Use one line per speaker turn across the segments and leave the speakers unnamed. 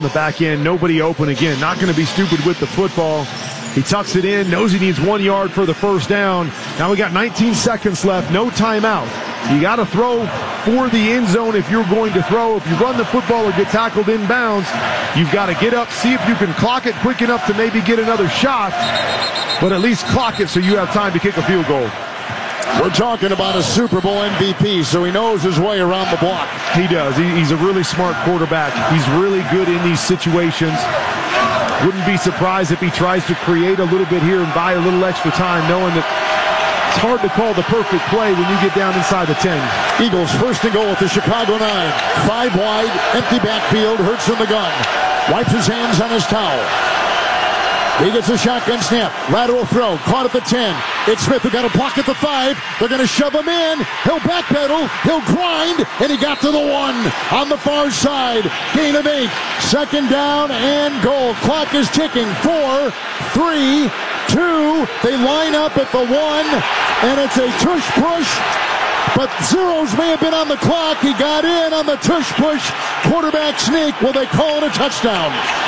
the back end, nobody open again. Not going to be stupid with the football. He tucks it in, knows he needs 1 yard for the first down. Now we got 19 seconds left, no timeout. You got to throw for the end zone if you're going to throw. If you run the football or get tackled inbounds, you've got to get up, see if you can clock it quick enough to maybe get another shot, but at least clock it so you have time to kick a field goal.
We're talking about a Super Bowl MVP, so he knows his way around the block.
He does. He's a really smart quarterback. He's really good in these situations. Wouldn't be surprised if he tries to create a little bit here and buy a little extra time, knowing that it's hard to call the perfect play when you get down inside the 10.
Eagles first and goal at the Chicago 9. 5 wide, empty backfield, Hurts in the gun. Wipes his hands on his towel. He gets a shotgun snap. Lateral throw. Caught at the 10. It's Smith who got a block at the 5. They're going to shove him in. He'll backpedal. He'll grind. And he got to the 1 on the far side. Gain of 8. Second down and goal. Clock is ticking. 4, 3, 2. They line up at the 1. And it's a tush push. But zeros may have been on the clock. He got in on the tush push. Quarterback sneak. Will they call it a touchdown?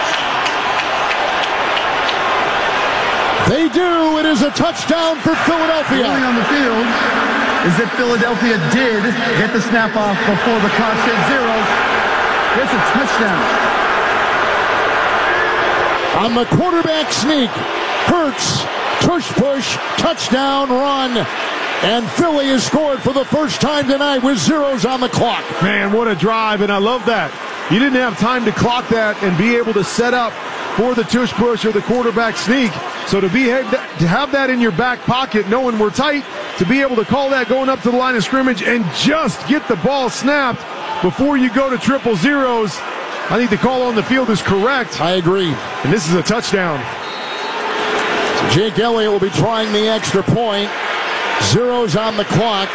They do. It is a touchdown for Philadelphia.
The ruling on the field is that Philadelphia did get the snap off before the clock said zeros. It's a touchdown.
On the quarterback sneak, Hurts, tush push, touchdown run. And Philly has scored for the first time tonight with zeros on the clock.
Man, what a drive, and I love that. You didn't have time to clock that and be able to set up for the tush push or the quarterback sneak. So to have that in your back pocket, knowing we're tight, to be able to call that going up to the line of scrimmage and just get the ball snapped before you go to triple zeros, I think the call on the field is correct.
I agree.
And this is a touchdown.
Jake Elliott will be trying the extra point. Zeros on the clock.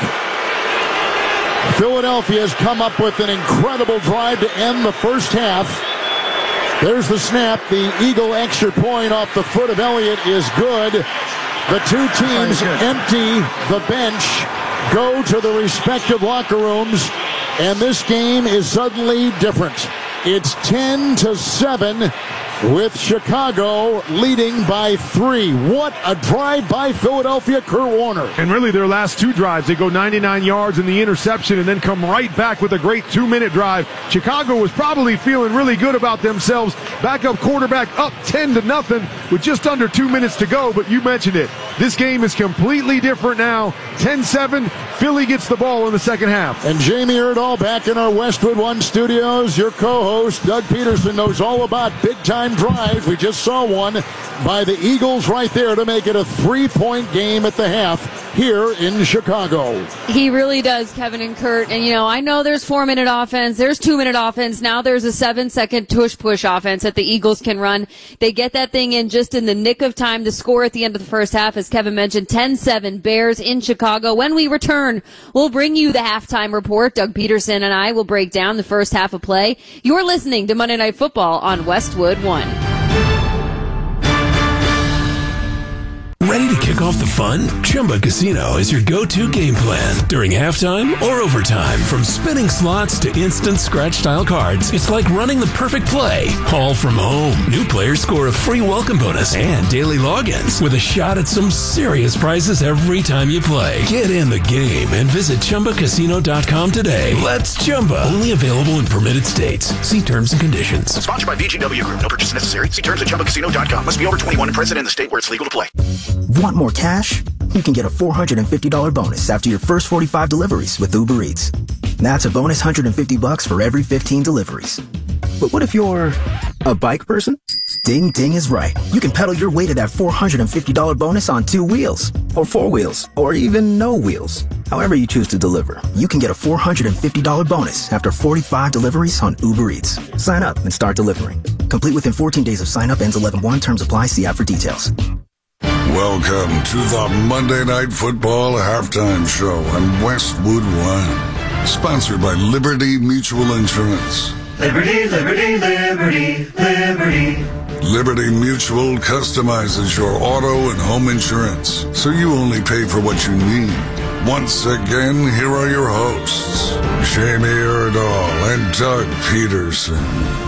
Philadelphia has come up with an incredible drive to end the first half. There's the snap. The Eagle extra point off the foot of Elliott is good. The two teams empty the bench, go to the respective locker rooms, and this game is suddenly different. It's 10-7 with Chicago leading by 3. What a drive by Philadelphia, Kurt Warner.
And really their last 2 drives, they go 99 yards in the interception and then come right back with a great 2-minute drive. Chicago was probably feeling really good about themselves. Backup quarterback up 10-0 with just under 2 minutes to go, but you mentioned it. This game is completely different now. 10-7, Philly gets the ball in the second half.
And Jamie Erdahl back in our Westwood One studios. Your co-host, Doug Peterson, knows all about big-time drives. We just saw one by the Eagles right there to make it a 3-point game at the half here in Chicago.
He really does, Kevin and Kurt. And, I know there's 4-minute offense, there's 2-minute offense. Now there's a 7-second tush-push offense that the Eagles can run. They get that thing in just in the nick of time to score at the end of the first half. As Kevin mentioned, 10-7 Bears in Chicago. When we return, we'll bring you the halftime report. Doug Peterson and I will break down the first half of play. You're listening to Monday Night Football on Westwood One.
Ready to kick off the fun? Chumba Casino is your go-to game plan during halftime or overtime. From spinning slots to instant scratch-style cards, it's like running the perfect play, all from home. New players score a free welcome bonus and daily logins with a shot at some serious prizes every time you play. Get in the game and visit ChumbaCasino.com today. Let's Chumba. Only available in permitted states. See terms and conditions.
Sponsored by VGW Group. No purchase necessary. See terms at ChumbaCasino.com. Must be over 21 and present in the state where it's legal to play.
Want more cash? You can get a $450 bonus after your first 45 deliveries with Uber Eats. That's a bonus $150 for every 15 deliveries. But what if you're a bike person? Ding Ding is right. You can pedal your way to that $450 bonus on 2 wheels, or 4 wheels, or even no wheels. However you choose to deliver, you can get a $450 bonus after 45 deliveries on Uber Eats. Sign up and start delivering. Complete within 14 days of sign up. Ends 11/1. Terms apply. See app for details.
Welcome to the Monday Night Football Halftime Show on Westwood One. Sponsored by Liberty Mutual Insurance.
Liberty, Liberty, Liberty, Liberty.
Liberty Mutual customizes your auto and home insurance, so you only pay for what you need. Once again, here are your hosts, Jamie Erdahl and Doug Peterson.